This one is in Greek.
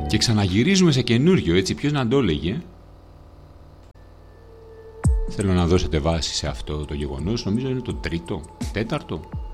Και ξαναγυρίζουμε σε καινούριο, έτσι, ποιος να το έλεγε. Θέλω να δώσετε βάση σε αυτό το γεγονός. Νομίζω είναι το τρίτο, τέταρτο